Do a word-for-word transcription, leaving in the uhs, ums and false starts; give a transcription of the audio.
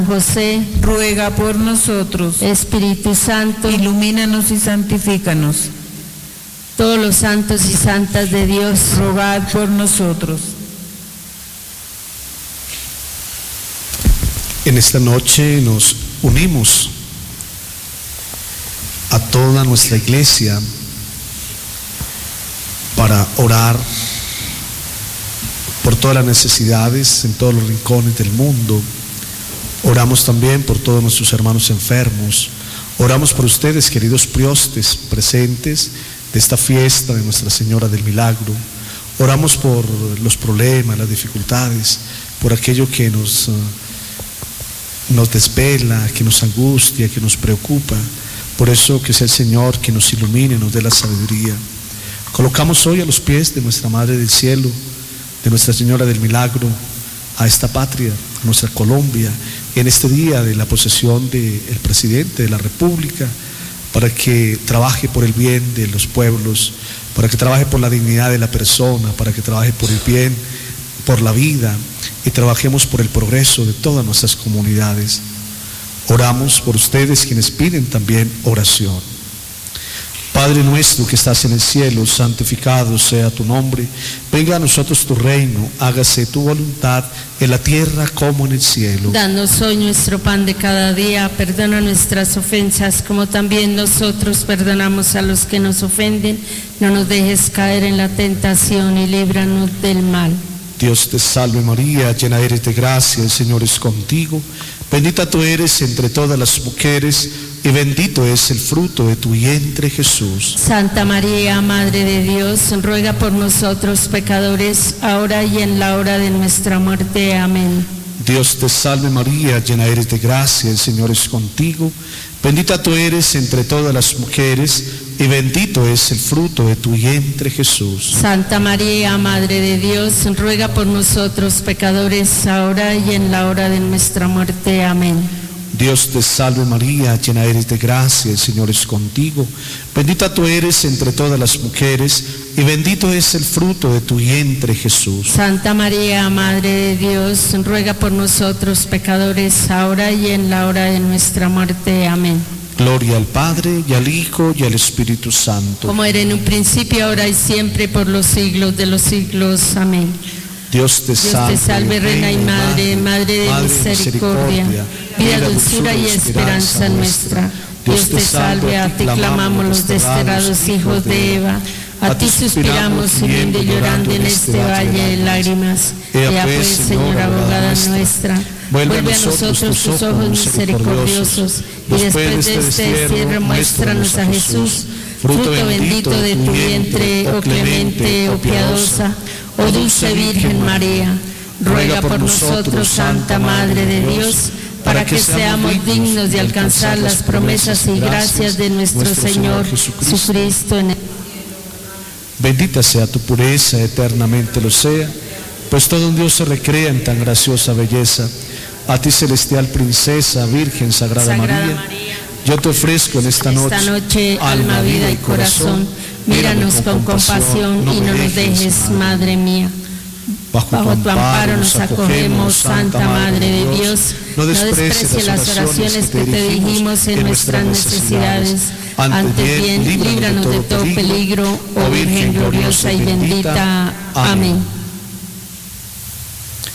José, ruega por nosotros. Espíritu Santo, ilumínanos y santifícanos. Todos los santos y santas de Dios, rogad por nosotros. En esta noche nos unimos a toda nuestra iglesia para orar por todas las necesidades en todos los rincones del mundo. Oramos también por todos nuestros hermanos enfermos. Oramos por ustedes, queridos priostes presentes de esta fiesta de Nuestra Señora del Milagro. Oramos por los problemas, las dificultades, por aquello que nos, uh, nos desvela, que nos angustia, que nos preocupa. Por eso que sea el Señor que nos ilumine, nos dé la sabiduría. Colocamos hoy a los pies de nuestra Madre del Cielo, de Nuestra Señora del Milagro, a esta patria, a nuestra Colombia, en este día de la posesión del presidente de la República, para que trabaje por el bien de los pueblos, para que trabaje por la dignidad de la persona, para que trabaje por el bien, por la vida, y trabajemos por el progreso de todas nuestras comunidades. Oramos por ustedes quienes piden también oración. Padre nuestro que estás en el cielo, santificado sea tu nombre. Venga a nosotros tu reino, hágase tu voluntad en la tierra como en el cielo. Danos hoy nuestro pan de cada día, perdona nuestras ofensas como también nosotros perdonamos a los que nos ofenden. No nos dejes caer en la tentación y líbranos del mal. Dios te salve María, llena eres de gracia, el Señor es contigo. Bendita tú eres entre todas las mujeres y bendito es el fruto de tu vientre, Jesús. Santa María, Madre de Dios, ruega por nosotros pecadores, ahora y en la hora de nuestra muerte. Amén. Dios te salve María, llena eres de gracia, el Señor es contigo. Bendita tú eres entre todas las mujeres y bendito es el fruto de tu vientre, Jesús. Santa María, Madre de Dios, ruega por nosotros pecadores, ahora y en la hora de nuestra muerte. Amén. Dios te salve María, llena eres de gracia, el Señor es contigo. Bendita tú eres entre todas las mujeres y bendito es el fruto de tu vientre, Jesús. Santa María, Madre de Dios, ruega por nosotros pecadores, ahora y en la hora de nuestra muerte. Amén. Gloria al Padre, y al Hijo, y al Espíritu Santo. Como era en un principio, ahora y siempre, por los siglos de los siglos. Amén. Dios te salve, Dios te salve, Reina y Madre, Madre de Madre misericordia, vida, dulzura y esperanza nuestra. Dios te salve, a ti clamamos los desterrados hijos de Eva, a ti suspiramos gimiendo y llorando en este valle de lágrimas. Ea pues, Señora abogada nuestra, vuelve a nosotros tus ojos misericordiosos, y después de este destierro muéstranos a Jesús, fruto bendito de tu vientre, oh clemente, oh piadosa, oh dulce Virgen María. Ruega por nosotros, Santa Madre de Dios, para que seamos dignos de alcanzar las promesas y gracias de nuestro Señor Jesucristo. En el... Bendita sea tu pureza, eternamente lo sea, pues todo un Dios se recrea en tan graciosa belleza. A ti, celestial princesa, Virgen Sagrada, Sagrada María, María, yo te ofrezco en esta noche, esta noche alma, vida y corazón. Míranos con compasión y no nos dejes, Madre mía. Bajo, Bajo tu amparo nos acogemos, Santa Madre de Dios. No desprecies las oraciones que te dirigimos en nuestras necesidades. Ante bien, líbranos de todo peligro, oh Virgen gloriosa y bendita. Amén.